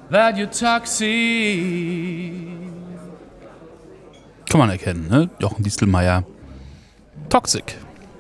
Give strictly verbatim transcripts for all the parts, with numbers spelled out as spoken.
that you're toxic. Kann man erkennen, ne? Jochen Distelmeier. Toxic.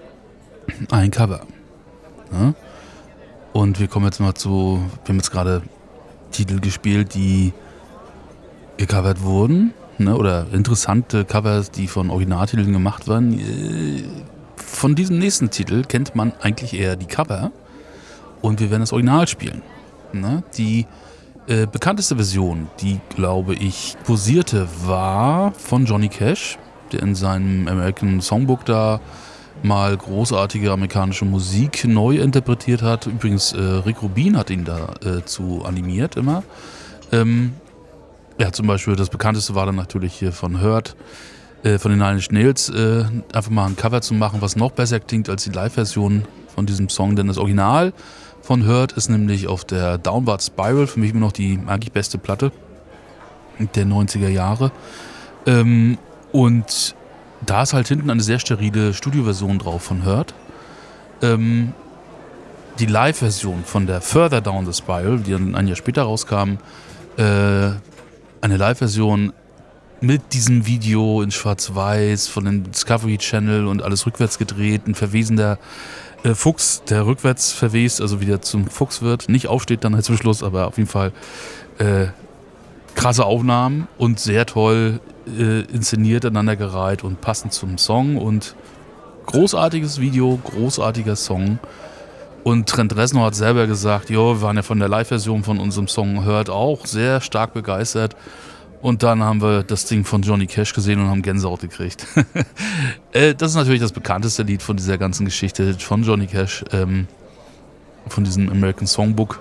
Ein Cover. Ja? Und wir kommen jetzt mal zu, wir haben jetzt gerade Titel gespielt, die gecovert wurden, ne? Oder interessante Covers, die von Originaltiteln gemacht werden. Von diesem nächsten Titel kennt man eigentlich eher die Cover und wir werden das Original spielen. Ne? Die äh, bekannteste Version, die, glaube ich, kursierte, war von Johnny Cash, der in seinem American Songbook da mal großartige amerikanische Musik neu interpretiert hat. Übrigens, äh, Rick Rubin hat ihn da äh, zu animiert immer. Ähm, ja, zum Beispiel das bekannteste war dann natürlich hier von Hurt, äh, von den Nine Inch Nails, äh, einfach mal ein Cover zu machen, was noch besser klingt als die Live-Version von diesem Song, denn das Original von Hurt ist nämlich auf der Downward Spiral, für mich immer noch die eigentlich beste Platte der neunziger Jahre. Ähm, und da ist halt hinten eine sehr sterile Studioversion drauf von Hurt. Ähm, die Live-Version von der Further Down the Spiral, die dann ein Jahr später rauskam, äh, eine Live-Version mit diesem Video in Schwarz-Weiß von dem Discovery Channel und alles rückwärts gedreht, ein verwesender äh, Fuchs, der rückwärts verwest, also wieder zum Fuchs wird, nicht aufsteht dann halt zum Schluss, aber auf jeden Fall äh, krasse Aufnahmen und sehr toll äh, inszeniert, aneinandergereiht und passend zum Song und großartiges Video, großartiger Song. Und Trent Reznor hat selber gesagt, jo, wir waren ja von der Live-Version von unserem Song Hurt auch sehr stark begeistert. Und dann haben wir das Ding von Johnny Cash gesehen und haben Gänsehaut gekriegt. äh, das ist natürlich das bekannteste Lied von dieser ganzen Geschichte von Johnny Cash, ähm, von diesem American Songbook.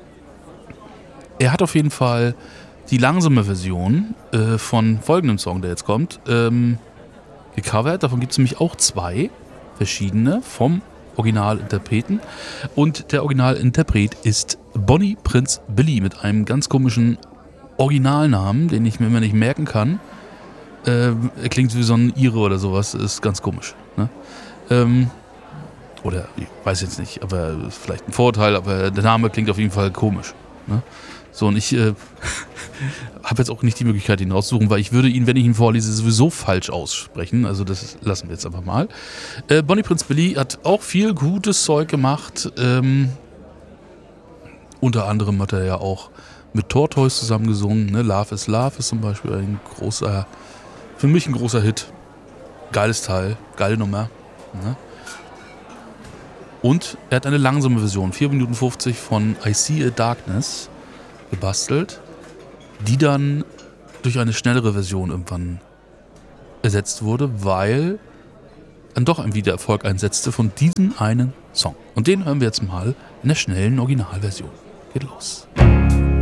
Er hat auf jeden Fall die langsame Version äh, von folgendem Song, der jetzt kommt, ähm, gecovert. Davon gibt es nämlich auch zwei verschiedene vom Originalinterpreten. Und der Originalinterpret ist Bonnie Prince Billy mit einem ganz komischen Originalnamen, den ich mir immer nicht merken kann. Äh, er klingt wie so ein Ire oder sowas, ist ganz komisch. Ne? Ähm, oder ich weiß jetzt nicht, aber vielleicht ein Vorurteil, aber der Name klingt auf jeden Fall komisch. Ne? So, und ich äh, habe jetzt auch nicht die Möglichkeit, ihn rauszusuchen, weil ich würde ihn, wenn ich ihn vorlese, sowieso falsch aussprechen. Also das lassen wir jetzt einfach mal. Äh, Bonnie Prince Billy hat auch viel gutes Zeug gemacht. Ähm, unter anderem hat er ja auch mit Tortoise zusammengesungen. Ne? Love is Love ist zum Beispiel ein großer, für mich ein großer Hit. Geiles Teil, geile Nummer. Ne? Und er hat eine langsame Version, vier Minuten fünfzig von I See a Darkness gebastelt, die dann durch eine schnellere Version irgendwann ersetzt wurde, weil dann doch ein Wiedererfolg einsetzte von diesem einen Song. Und den hören wir jetzt mal in der schnellen Originalversion. Geht los.